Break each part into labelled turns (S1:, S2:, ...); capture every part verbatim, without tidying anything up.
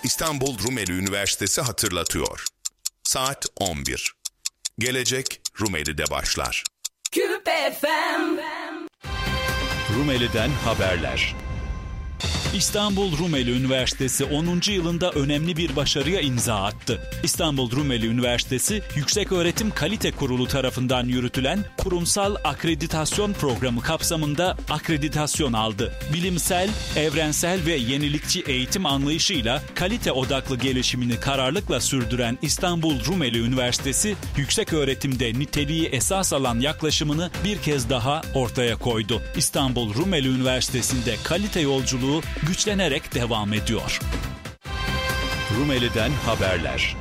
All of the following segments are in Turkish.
S1: İstanbul Rumeli Üniversitesi hatırlatıyor. Saat on bir. Gelecek Rumeli'de başlar.
S2: Küp F M.
S3: Rumeli'den haberler. İstanbul Rumeli Üniversitesi onuncu yılında önemli bir başarıya imza attı. İstanbul Rumeli Üniversitesi Yükseköğretim Kalite Kurulu tarafından yürütülen kurumsal akreditasyon programı kapsamında akreditasyon aldı. Bilimsel, evrensel ve yenilikçi eğitim anlayışıyla kalite odaklı gelişimini kararlılıkla sürdüren İstanbul Rumeli Üniversitesi, yükseköğretimde niteliği esas alan yaklaşımını bir kez daha ortaya koydu. İstanbul Rumeli Üniversitesi'nde kalite yolculuğu güçlenerek devam ediyor. Rumeli'den haberler.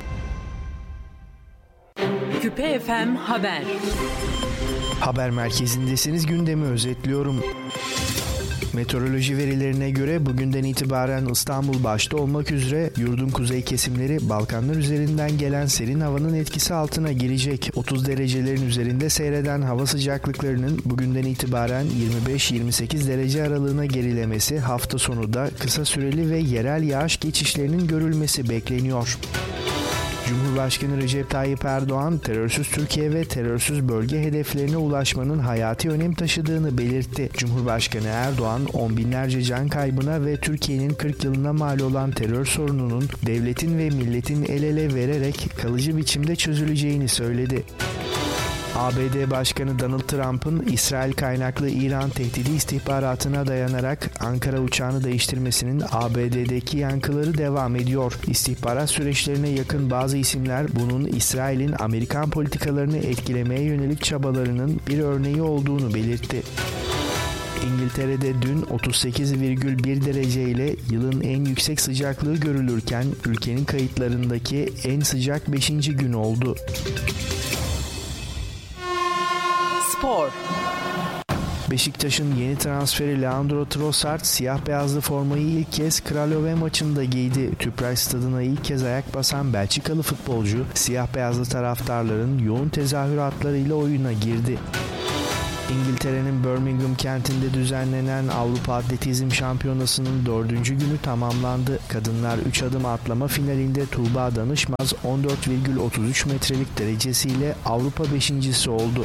S2: Küpe F M Haber.
S4: Haber merkezindesiniz, gündemi özetliyorum. Meteoroloji verilerine göre bugünden itibaren İstanbul başta olmak üzere yurdun kuzey kesimleri Balkanlar üzerinden gelen serin havanın etkisi altına girecek. otuz derecelerin üzerinde seyreden hava sıcaklıklarının bugünden itibaren yirmi beş yirmi sekiz derece aralığına gerilemesi, hafta sonu da kısa süreli ve yerel yağış geçişlerinin görülmesi bekleniyor. Cumhurbaşkanı Recep Tayyip Erdoğan, terörsüz Türkiye ve terörsüz bölge hedeflerine ulaşmanın hayati önem taşıdığını belirtti. Cumhurbaşkanı Erdoğan, on binlerce can kaybına ve Türkiye'nin kırk yılına mal olan terör sorununun devletin ve milletin el ele vererek kalıcı biçimde çözüleceğini söyledi. A B D Başkanı Donald Trump'ın İsrail kaynaklı İran tehdidi istihbaratına dayanarak Ankara uçağını değiştirmesinin A B D'deki yankıları devam ediyor. İstihbarat süreçlerine yakın bazı isimler bunun İsrail'in Amerikan politikalarını etkilemeye yönelik çabalarının bir örneği olduğunu belirtti. İngiltere'de dün otuz sekiz virgül bir derece ile yılın en yüksek sıcaklığı görülürken ülkenin kayıtlarındaki en sıcak beşinci gün oldu.
S2: Spor.
S4: Beşiktaş'ın yeni transferi Leandro Trossard siyah beyazlı formayı ilk kez Kralove maçında giydi. Tüpraş Stadı'na ilk kez ayak basan Belçikalı futbolcu siyah beyazlı taraftarların yoğun tezahüratlarıyla oyuna girdi. İngiltere'nin Birmingham kentinde düzenlenen Avrupa Atletizm Şampiyonası'nın dördüncü günü tamamlandı. Kadınlar üç adım atlama finalinde Tuğba Danışmaz on dört virgül otuz üç metrelik derecesiyle Avrupa beşincisi oldu.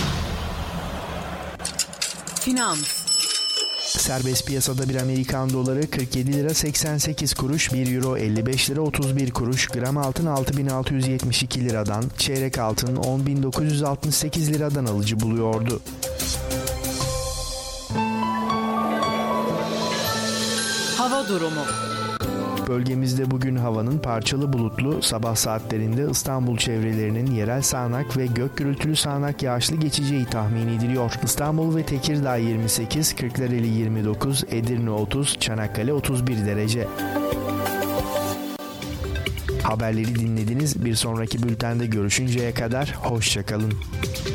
S2: Finans.
S4: Serbest piyasada bir Amerikan doları kırk yedi lira seksen sekiz kuruş, bir euro elli beş lira otuz bir kuruş, gram altın altı bin altı yüz yetmiş iki liradan, çeyrek altın on bin dokuz yüz altmış sekiz liradan alıcı buluyordu.
S2: Hava durumu.
S4: Bölgemizde bugün havanın parçalı bulutlu, sabah saatlerinde İstanbul çevrelerinin yerel sağanak ve gök gürültülü sağanak yağışlı geçeceği tahmin ediliyor. İstanbul ve Tekirdağ yirmi sekiz, Kırklareli yirmi dokuz, Edirne otuz, Çanakkale otuz bir derece. Haberleri dinlediniz. Bir sonraki bültende görüşünceye kadar hoşça kalın.